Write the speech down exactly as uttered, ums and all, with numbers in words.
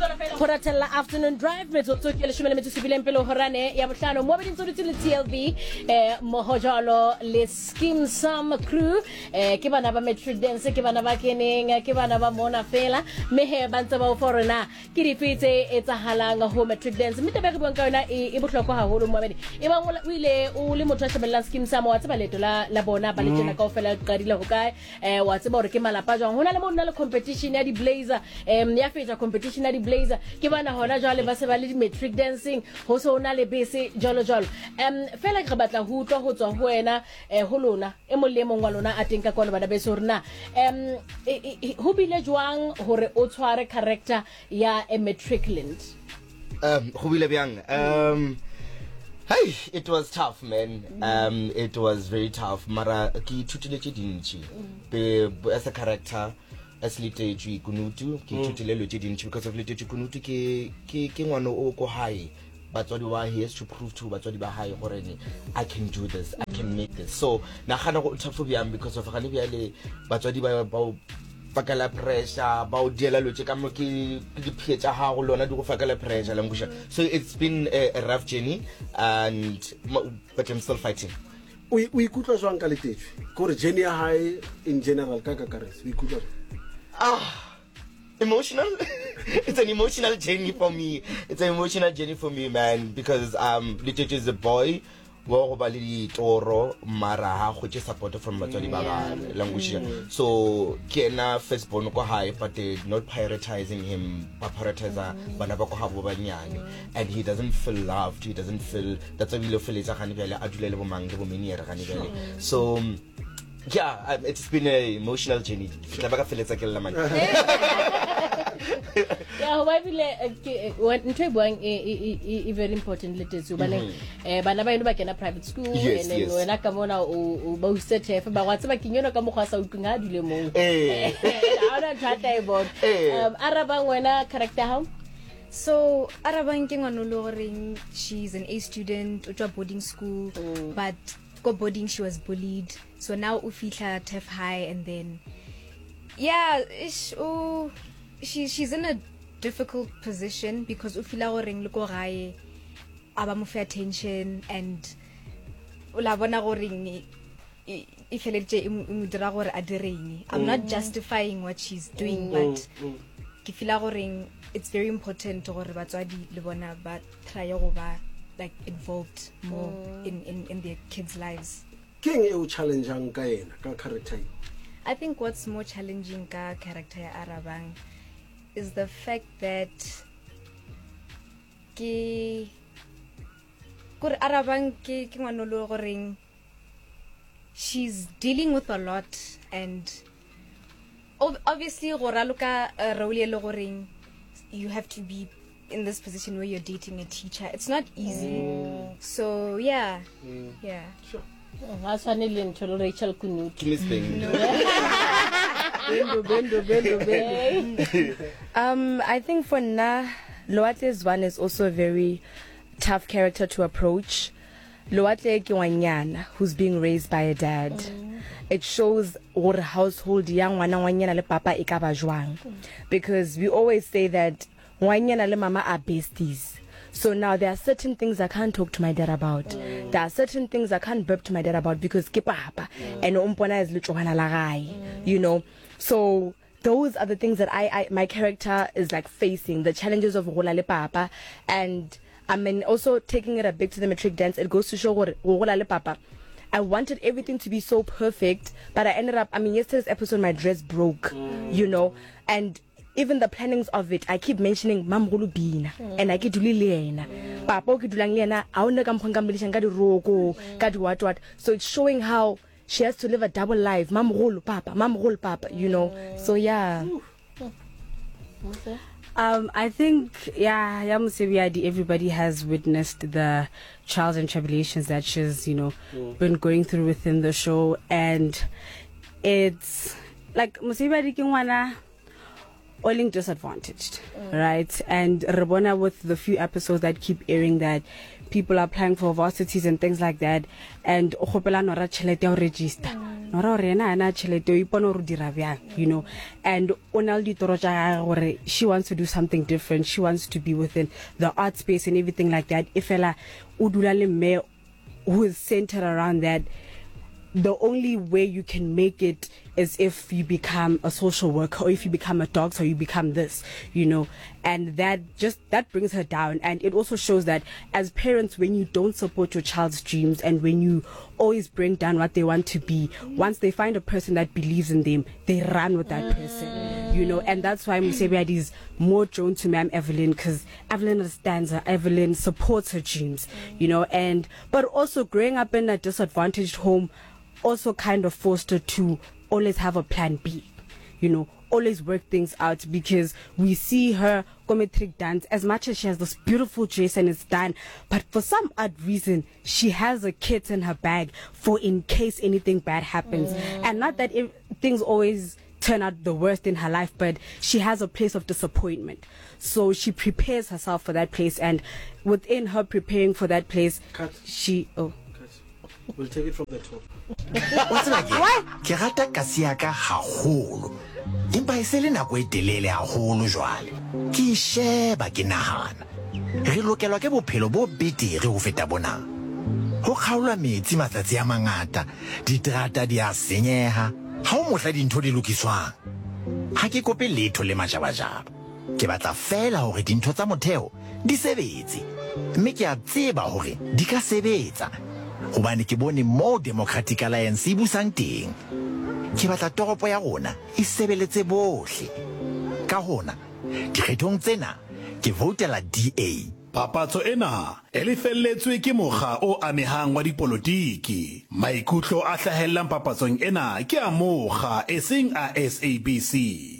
Horatella Afternoon Drive metsotso ke leshome le metso sebileng pele horane ya bohlano mo beding tsotsi le T L B eh mohojalo le Skim Sam crew eh ke bana ba Matric Dance ke bana ba keneng ke bana ba mona fela mehe ba ntse ba o forena ke dipitse etsahalang ho Matric Dance mme taba ke bua ka yona e bohlokwa haholo mo beding e bang o ile o le motho a shebella Skim Sam wa tseba leto la la bona ba le tjena kaofela qadile ho kae eh wa tseba hore ke malapa jwang hona le mo nna le competition ya di Blazer em ya fetsa competition ya di Blazer ke bana hona jwale ba se ba le di Matric Dancing ho so na le bese jalo jalo em fela ke batla ho utlwa ho tswa ho wena eh ho lona e mo le mong wa lona a teng ka kwana bana beso rena em ho bile jwang hore o tshware character ya a Matriculant um ho bile byang um hey, it was tough, man. Mm. Um, it was very tough. Mara ki tutile chidinchi. Be as a character, as liteji kunutu ki tutile lo chidinchi because of liteji kunutu ki ki ki ngwano o ko high. But what do I he has to prove to but what ba high already. I can do this. I can make this. So na khana go tough because of khani biale but what ba ba fakala pressure ba o diela lo tse ka mo ke di phetsa ha go lona di go fakala pressure langusha so it's been a, a rough journey and but I'm still fighting. we we ikutla jwang ka letetswe gore journey ya high in general ka ka karetse we ikutla ah emotional. It's an emotional journey for me. It's an emotional journey for me, man, because um Letetswe is a boy wo ba le toro mara ha go tse support from batswadi ba ba language so kena first born ko high but they not prioritizing him ba prioritizer bana ba ko ha bo banyane and he doesn't feel loved, he doesn't feel that's why we lo feletsa gane bele a dulele bo mang le bo meniere gane bele so yeah um, it's been an emotional journey tla ba ka feletsa ke lla man yeah ho ba bile ntwe buang e very important letetswe ba le eh bana ba eno ba kena private school yes, and yes. wena ka mona o ba usethe ba wa tseba kinyona ka mogwa sa utlunga dile mo eh ana tshata e bot um arabang wena character how so arabang ke ngwana lo goreng she's an A student o tswa boarding school mm. but go boarding she was bullied so now o fitla T E F high and then yeah ish oh she she's in a difficult position because ufila goreng le go gae aba mo fe attention and la bona goreng e feletse mo dira gore a direng. I'm not justifying what she's doing but ke fila goreng it's very important gore batswadi le bona ba try go ba like involved more in in in their kids lives. King e o challenging ka ena ka character. I think what's more challenging ka character ya Arabang is the fact that ke kur Arabang ke ke ngwana lo goreng she's dealing with a lot and obviously go raloka role le goreng you have to be in this position where you're dating a teacher. It's not easy. Mm. So yeah. Mm. Yeah. Sure. Asane le ntolo Rachel Kunutu. Miss Bing. Bendo bendo bendo bendo. Um I think for Na Loatle's one is also a very tough character to approach. Loatle ke ngwanyana who's being raised by a dad. Mm. It shows what household yang ngwana ngwanyana le papa e ka ba jwang. Because we always say that ngwanyana le mama are besties. So now there are certain things I can't talk to my dad about. Mm. There are certain things I can't burp to my dad about because ke papa and umpona is luchwana la gai, you know. So those are the things that I, I my character is like facing, the challenges of gola le papa. And I mean also taking it a bit to the Matric Dance, it goes to show gore gola le papa. I wanted everything to be so perfect, but I ended up I mean yesterday's episode my dress broke, mm. you know, and even the plannings of it, I keep mentioning Mamgulu Bina mm. and I get to Liliana. Papa ke dulang lena a ona ka mphonkambelisha ka di roko ka di what what. So it's showing how she has to live a double life. Mamgulu papa, Mamgulu papa, you know. So yeah. Um, I think, yeah, Yamusebiadi, everybody has witnessed the trials and tribulations that she's, you know, mm. been going through within the show. And it's like, Musebiadi Kingwana, all disadvantaged, mm. right? And Rabona, with the few episodes that keep airing, that people are applying for varsities and things like that, and okgopela nora tšhelete o register nora re na na tšhelete o ipona o dira bjang, you know, and ona le ditoro tša gagwe gore she wants to do something different, she wants to be within the art space and everything like that. Ifela o dula le mme who is centered around that. The only way you can make it is if you become a social worker, or if you become a doctor, or you become this, you know, and that just, that brings her down. And it also shows that as parents, when you don't support your child's dreams and when you always bring down what they want to be, once they find a person that believes in them, they run with that person, you know. And that's why Musebiadi is more drawn to Ma'am Evelyn, because Evelyn understands her, Evelyn supports her dreams, you know. And but also growing up in a disadvantaged home also kind of forced her to always have a plan B, you know, always work things out, because we see her cometric dance, as much as she has this beautiful dress and it's done, but for some odd reason she has a kit in her bag for in case anything bad happens. Mm. And not that if things always turn out the worst in her life, but she has a place of disappointment, so she prepares herself for that place. And within her preparing for that place, Cut. she oh We'll take it from the top. What's like it? Ke rata kasiaka haholo. Empa isele nako e telele haholo jwale. Ke sheba ke nahana. Re lokelwa ke bophelo bo betere ho feta bona. Ho kgaolwa metsi matsatsi a mangata, diterata di a senyeha. Ha o mohla dintho di lokiswang. Ha ke kope letho le majabajaba. Ke batla fela hore dintho tsa motheo di sebetse. Mme ke a tseba hore di ka sebetsa. Hobane ke bone mo Democratic Alliance e busang teng. Ke batla toropo ya rona e sebeletse bohle. Ka hona, dikgethong tsena ke votela D A. Papatso ena e lefelletswe ke mokga o amehang wa dipolotiki. Maikutlo a hlahellang papatsong ena ke a mokga e seng a S A B C.